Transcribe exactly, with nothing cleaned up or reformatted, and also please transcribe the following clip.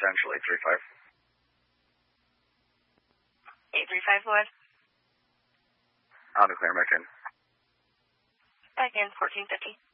Central eight three five. eight three five, go ahead. I'll declare back in. Back in, fourteen fifty.